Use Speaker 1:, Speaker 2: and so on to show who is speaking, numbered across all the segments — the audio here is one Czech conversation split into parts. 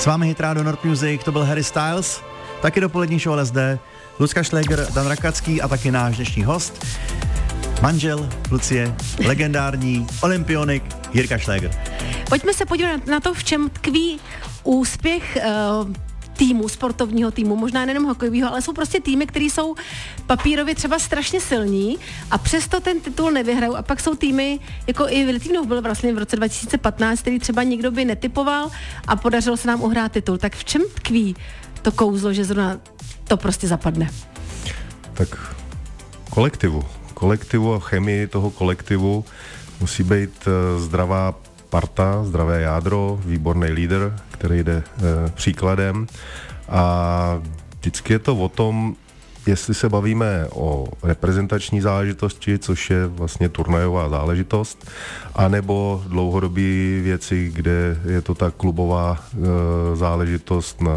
Speaker 1: S vámi Hitrádio Nord Music, to byl Harry Styles, taky dopolední show LSD, Lucka Šléger, Dan Rakacký a taky náš dnešní host, manžel Lucie, legendární olympionik Jirka Šléger.
Speaker 2: Pojďme se podívat na to, v čem tkví úspěch týmu, sportovního týmu, možná nejenom hokejového, ale jsou prostě týmy, které jsou papírově třeba strašně silní a přesto ten titul nevyhrajou. A pak jsou týmy, jako i Litvinov byl vlastně v roce 2015, který třeba nikdo by netipoval a podařilo se nám uhrát titul. Tak v čem tkví to kouzlo, že zrovna to prostě zapadne?
Speaker 3: Tak kolektivu a chemii toho kolektivu musí být zdravá parta, zdravé jádro, výborný lídr, který jde příkladem a vždycky je to o tom, jestli se bavíme o reprezentační záležitosti, což je vlastně turnajová záležitost, anebo dlouhodobé věci, kde je to ta klubová záležitost na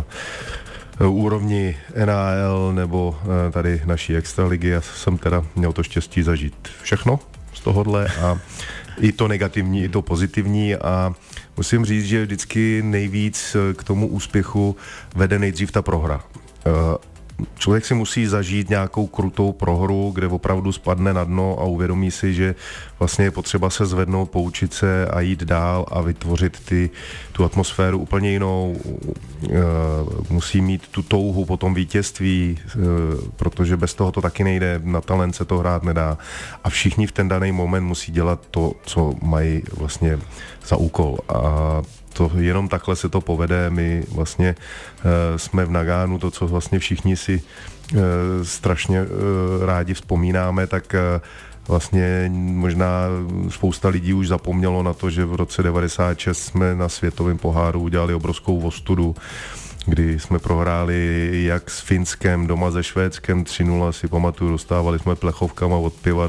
Speaker 3: úrovni NHL nebo tady naší extraligy. Já jsem teda měl to štěstí zažít všechno z tohohle a i to negativní, i to pozitivní a musím říct, že vždycky nejvíc k tomu úspěchu vede nejdřív ta prohra. Člověk si musí zažít nějakou krutou prohru, kde opravdu spadne na dno a uvědomí si, že vlastně je potřeba se zvednout, poučit se a jít dál a vytvořit tu atmosféru úplně jinou. Musí mít tu touhu po tom vítězství, protože bez toho to taky nejde, na talent se to hrát nedá. A všichni v ten daný moment musí dělat to, co mají vlastně za úkol. A to jenom takhle se to povede. My vlastně jsme v Nagánu, to, co vlastně všichni si strašně rádi vzpomínáme, tak vlastně možná spousta lidí už zapomnělo na to, že v roce 96 jsme na světovém poháru udělali obrovskou ostudu, kdy jsme prohráli jak s Finskem, doma se Švédskem 3-0, si pamatuju, dostávali jsme plechovkama od piva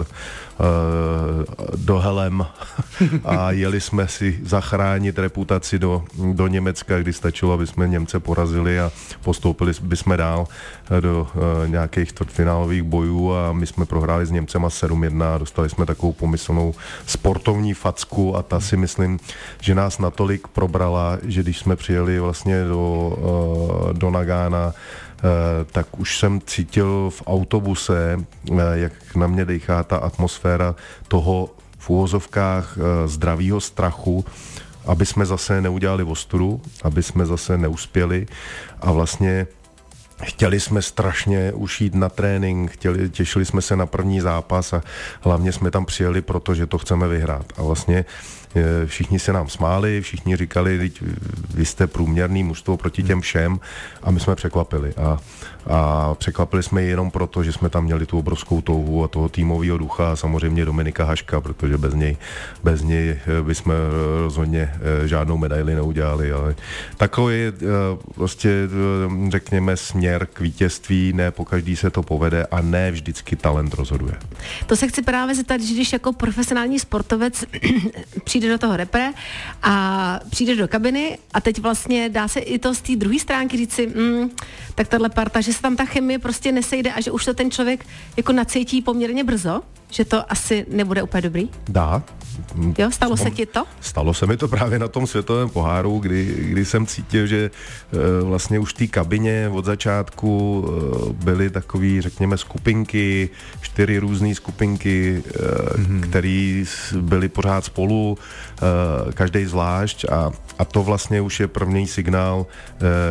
Speaker 3: do helem a jeli jsme si zachránit reputaci do Německa, kdy stačilo, aby jsme Němce porazili a postoupili bychom dál do nějakých čtvrtfinálových bojů a my jsme prohráli s Němcema 7-1 a dostali jsme takovou pomyslnou sportovní facku a ta si myslím, že nás natolik probrala, že když jsme přijeli vlastně do Nagána, tak už jsem cítil v autobuse, jak na mě dejchá ta atmosféra toho v úvozovkách zdravýho strachu, aby jsme zase neudělali ostudu, aby jsme zase neuspěli a vlastně chtěli jsme strašně už jít na trénink, těšili jsme se na první zápas a hlavně jsme tam přijeli, protože to chceme vyhrát. A vlastně všichni se nám smáli, všichni říkali, vy jste průměrný mužstvo proti těm všem a my jsme překvapili. A překvapili jsme jenom proto, že jsme tam měli tu obrovskou touhu a toho týmového ducha a samozřejmě Dominika Haška, protože bez něj bychom rozhodně žádnou medaili neudělali. Ale takový je prostě, řekněme, směr k vítězství, ne pokaždý se to povede a ne vždycky talent rozhoduje.
Speaker 2: To se chci právě zeptat, že když jako profesionální sportovec přijde do toho repre a přijde do kabiny a teď vlastně dá se i to z té druhé stránky říct si, tak tahle parta, že se tam ta chemie prostě nesejde a že už to ten člověk jako nacítí poměrně brzo, že to asi nebude úplně dobrý?
Speaker 3: Dá.
Speaker 2: Jo, stalo se ti to?
Speaker 3: Stalo se mi to právě na tom světovém poháru, kdy jsem cítil, že vlastně už v té kabině od začátku byly takový, řekněme, skupinky, 4 různé skupinky, které byly pořád spolu, každý zvlášť a to vlastně už je první signál